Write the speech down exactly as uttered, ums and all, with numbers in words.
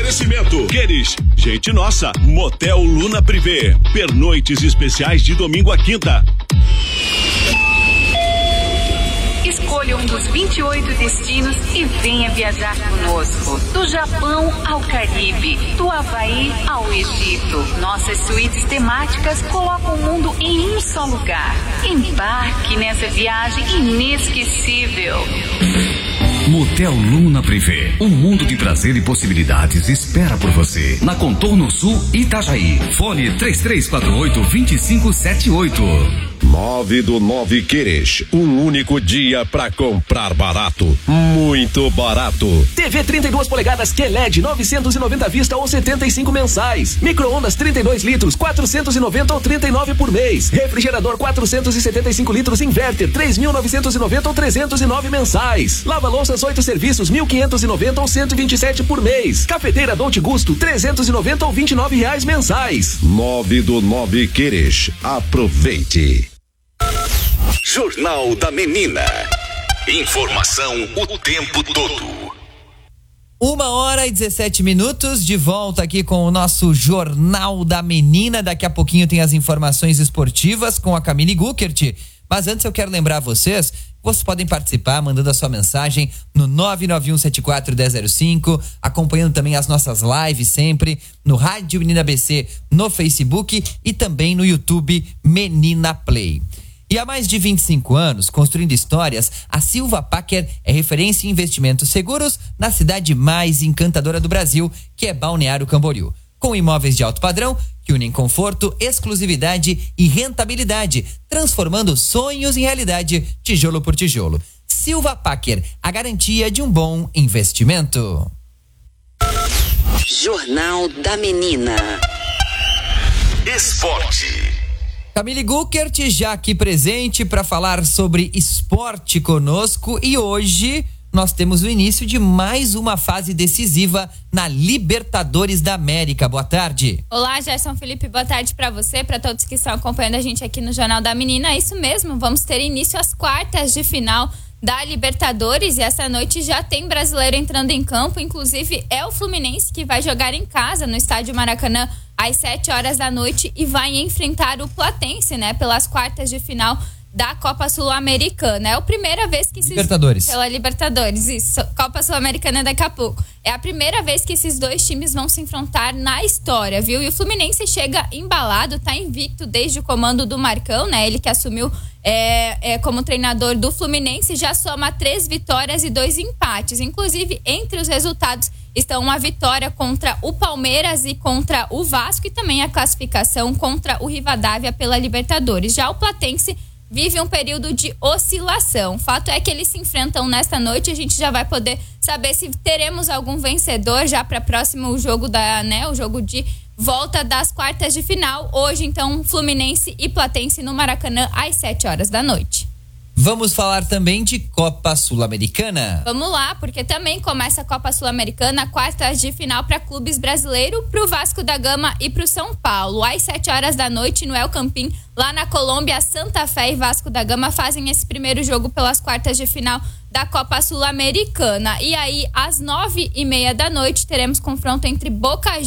Oferecimento Queres, gente nossa, Motel Luna Privé, pernoites especiais de domingo a quinta. Escolha um dos vinte e oito destinos e venha viajar conosco. Do Japão ao Caribe, do Havaí ao Egito. Nossas suítes temáticas colocam o mundo em um só lugar. Embarque nessa viagem inesquecível. Motel Luna Privé, um mundo de prazer e possibilidades espera por você. Na Contorno Sul, Itajaí. Fone três três quatro oito, dois cinco sete oito. Nove do Nove Queres, um único dia pra comprar barato, muito barato. T V trinta e duas polegadas Q L E D novecentos e noventa à vista ou setenta e cinco mensais. Micro-ondas trinta e dois litros quatrocentos e noventa ou trinta e nove por mês. Refrigerador quatrocentos e setenta e cinco litros Inverter três mil novecentos e noventa ou trezentos e nove mensais. Lava-louças oito serviços mil quinhentos e noventa ou cento e vinte e sete por mês. Cafeteira Dolce Gusto trezentos e noventa ou vinte e nove reais mensais. Nove do Nove Queres, aproveite. Jornal da Menina. Informação o tempo todo. Uma hora e dezessete minutos, de volta aqui com o nosso Jornal da Menina. Daqui a pouquinho tem as informações esportivas com a Camille Guckert. Mas antes eu quero lembrar vocês, vocês podem participar mandando a sua mensagem no nove nove um sete quatro um zero zero cinco, acompanhando também as nossas lives sempre no Rádio Menina B C, no Facebook e também no YouTube Menina Play. E há mais de vinte e cinco anos, construindo histórias, a Silva Packer é referência em investimentos seguros na cidade mais encantadora do Brasil, que é Balneário Camboriú. Com imóveis de alto padrão, que unem conforto, exclusividade e rentabilidade, transformando sonhos em realidade, tijolo por tijolo. Silva Packer, a garantia de um bom investimento. Jornal da Menina. Esporte. Camille Guckert já aqui presente para falar sobre esporte conosco, e hoje nós temos o início de mais uma fase decisiva na Libertadores da América. Boa tarde. Olá, Gerson Felipe, boa tarde para você, para todos que estão acompanhando a gente aqui no Jornal da Menina. É isso mesmo, vamos ter início às quartas de final da Libertadores, e essa noite já tem brasileiro entrando em campo, inclusive é o Fluminense que vai jogar em casa no estádio Maracanã às sete horas da noite e vai enfrentar o Platense, né, pelas quartas de final da Copa Sul-Americana. É a primeira vez que esses... Libertadores. Pela Libertadores, isso. Copa Sul-Americana daqui a pouco. É a primeira vez que esses dois times vão se enfrentar na história, viu? E o Fluminense chega embalado, tá invicto desde o comando do Marcão, né? Ele que assumiu é, é, como treinador do Fluminense, já soma três vitórias e dois empates. Inclusive, entre os resultados estão uma vitória contra o Palmeiras e contra o Vasco, e também a classificação contra o Rivadavia pela Libertadores. Já o Platense vive um período de oscilação. O fato é que eles se enfrentam nesta noite. A gente já vai poder saber se teremos algum vencedor já para próximo jogo da, né, o jogo de volta das quartas de final. Hoje, então, Fluminense e Platense no Maracanã às sete horas da noite. Vamos falar também de Copa Sul-Americana. Vamos lá, porque também começa a Copa Sul-Americana, quartas de final para clubes brasileiros, para o Vasco da Gama e para o São Paulo. Às sete horas da noite, no El Campín, lá na Colômbia, Santa Fé e Vasco da Gama fazem esse primeiro jogo pelas quartas de final da Copa Sul-Americana. E aí, às nove e meia da noite, teremos confronto entre Boca